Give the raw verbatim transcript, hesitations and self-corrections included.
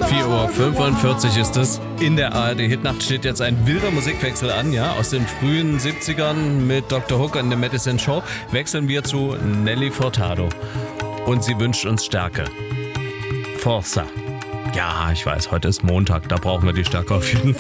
vier Uhr fünfundvierzig ist es. In der A R D-Hitnacht steht jetzt ein wilder Musikwechsel an, ja. Aus den frühen siebzigern mit Doktor Hook und The Medicine Show wechseln wir zu Nelly Furtado. Und sie wünscht uns Stärke. Forza. Ja, ich weiß, heute ist Montag, da brauchen wir die Stärke auf jeden